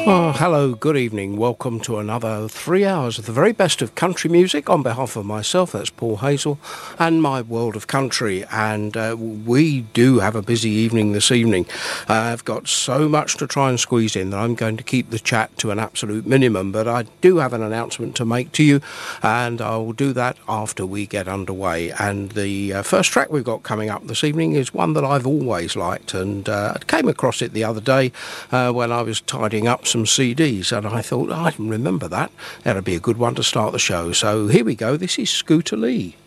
Oh, hello, good evening. Welcome to another 3 hours of the very best of country music. On behalf of myself, that's Paul Hazel, and my world of country. And we do have a busy evening this evening. I've got so much to try and squeeze in that I'm going to keep the chat to an absolute minimum. But I do have an announcement to make to you, and I will do that after we get underway. And the first track we've got coming up this evening is one that I've always liked, and I came across it the other day when I was tidying up some CDs, and I thought, I can remember that. That'll be a good one to start the show. So here we go. This is Scooter Lee.